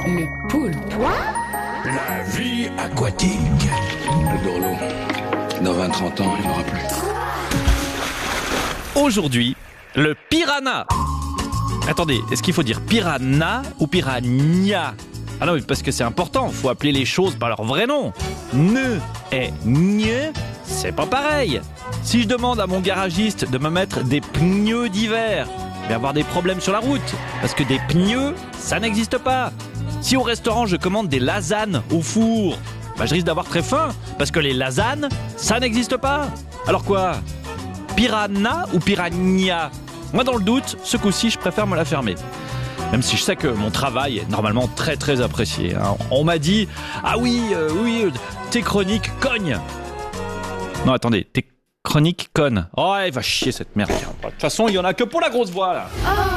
Le poulpe. La vie aquatique. Le Dorlo, dans 20-30 ans, il n'y en aura plus. Aujourd'hui, le piranha. Attendez, est-ce qu'il faut dire piranha ou piranha? Ah non, parce que c'est important, il faut appeler les choses par leur vrai nom. Ne et gne, c'est pas pareil. Si je demande à mon garagiste de me mettre des pneus d'hiver, je vais avoir des problèmes sur la route, parce que des pneus, ça n'existe pas. Si au restaurant je commande des lasagnes au four, je risque d'avoir très faim, parce que les lasagnes, ça n'existe pas. Alors quoi? Piranha ou piranha? Moi dans le doute, ce coup-ci je préfère me la fermer. Même si je sais que mon travail est normalement très très apprécié. On m'a dit, ah oui, tes chroniques cognent. Non attendez, tes chroniques connent. Oh il va chier cette merde. De toute façon il y en a que pour la grosse voix là.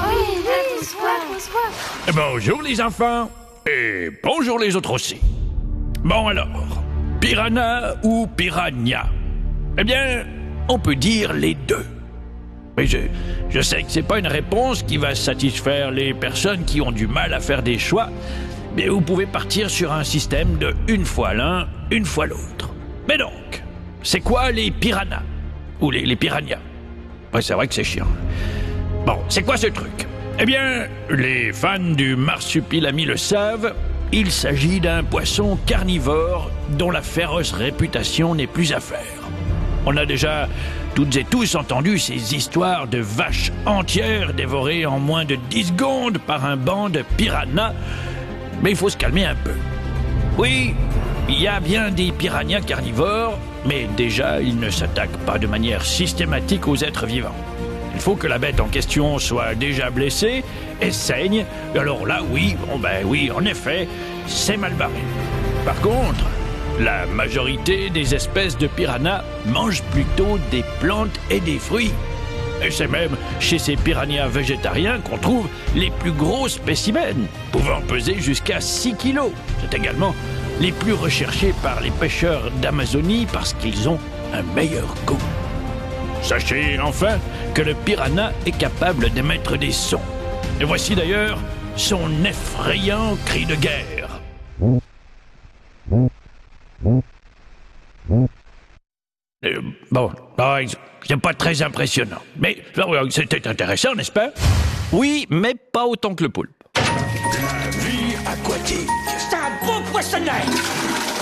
Grosse voix. Bonjour les enfants, et bonjour les autres aussi. Bon alors, piranha ou piranha? Eh bien, on peut dire les deux. Mais je sais que c'est pas une réponse qui va satisfaire les personnes qui ont du mal à faire des choix, mais vous pouvez partir sur un système de une fois l'un, une fois l'autre. Mais donc, c'est quoi les piranhas? Ou les piranhas? Ouais, c'est vrai que c'est chiant. Bon, c'est quoi ce truc? Eh bien, les fans du marsupilami le savent, il s'agit d'un poisson carnivore dont la féroce réputation n'est plus à faire. On a déjà toutes et tous entendu ces histoires de vaches entières dévorées en moins de 10 secondes par un banc de piranhas, mais il faut se calmer un peu. Oui, il y a bien des piranhas carnivores, mais déjà, ils ne s'attaquent pas de manière systématique aux êtres vivants. Il faut que la bête en question soit déjà blessée et saigne, et alors là, oui, en effet, c'est mal barré. Par contre, la majorité des espèces de piranhas mangent plutôt des plantes et des fruits. Et c'est même chez ces piranhas végétariens qu'on trouve les plus gros spécimens, pouvant peser jusqu'à 6 kilos. C'est également les plus recherchés par les pêcheurs d'Amazonie parce qu'ils ont un meilleur goût. Sachez enfin que le piranha est capable d'émettre des sons. Et voici d'ailleurs son effrayant cri de guerre. C'est pas très impressionnant. Mais c'était intéressant, n'est-ce pas? Oui, mais pas autant que le poulpe. La vie aquatique. C'est un beau poissonnet.